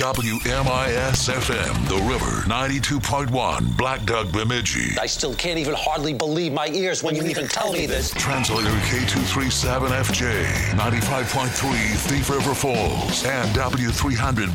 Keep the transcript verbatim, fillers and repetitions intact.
W M I S F M, The River, ninety-two point one, Black Duck, Bemidji. I still can't even hardly believe my ears when you even tell me this. Translator K two thirty-seven F J, ninety-five point three, Thief River Falls, and W three hundred